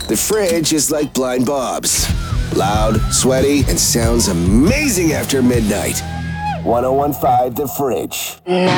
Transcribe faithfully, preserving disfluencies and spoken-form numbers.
The Fridge is like Blind Bob's. Loud, sweaty, and sounds amazing after midnight. one oh one point five The Fridge.